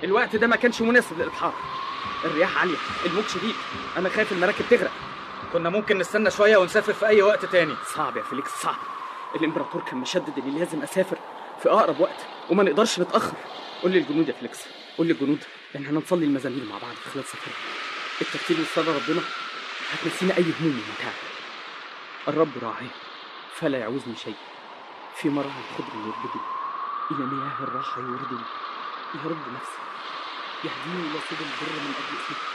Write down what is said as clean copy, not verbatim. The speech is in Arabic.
الوقت ده ما كانش مناسب للإبحار، الرياح عالية، الموج شديد، أنا خايف المراكب تغرق. كنا ممكن نستنى شوية ونسافر في أي وقت تاني. صعب يا فيليكس، صعب. الإمبراطور كان مشدد إني لازم أسافر في أقرب وقت وما نقدرش نتأخر. قول لي الجنود يا فيليكس، قول لي الجنود إن احنا نصلي المزامير مع بعض في خلال سفرنا. الترتيب والصلاة ربنا هتنسينا أي هموم ومتاعب. الرب راعي فلا يعوزني شيء، في مرعى الخضر يربدني، إلى مياه الراحة يوردني، يرد نفسي، يهديني إلى سبل البر من أجل اسمه.